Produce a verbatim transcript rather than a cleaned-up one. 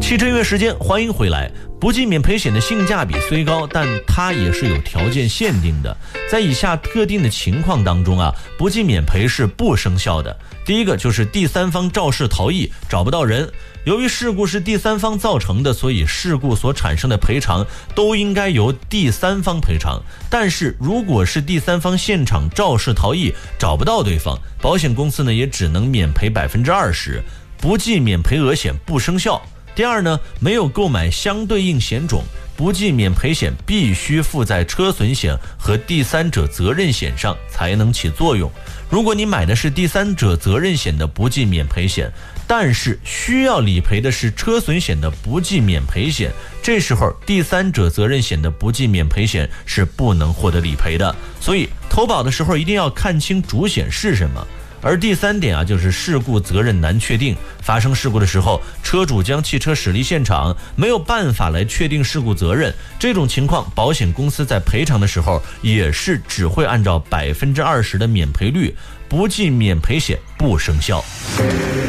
汽车音乐时间，欢迎回来。不计免赔险的性价比虽高，但它也是有条件限定的。在以下特定的情况当中啊，不计免赔是不生效的。第一个就是第三方肇事逃逸，找不到人。由于事故是第三方造成的，所以事故所产生的赔偿都应该由第三方赔偿。但是如果是第三方现场肇事逃逸，找不到对方，保险公司呢也只能免赔百分之二十，不计免赔额险不生效。第二呢，没有购买相对应险种，不计免赔险必须附在车损险和第三者责任险上才能起作用。如果你买的是第三者责任险的不计免赔险，但是需要理赔的是车损险的不计免赔险，这时候第三者责任险的不计免赔险是不能获得理赔的。所以投保的时候一定要看清主险是什么。而第三点啊，就是事故责任难确定。发生事故的时候，车主将汽车驶离现场，没有办法来确定事故责任，这种情况，保险公司在赔偿的时候也是只会按照百分之二十的免赔率，不计免赔险不生效。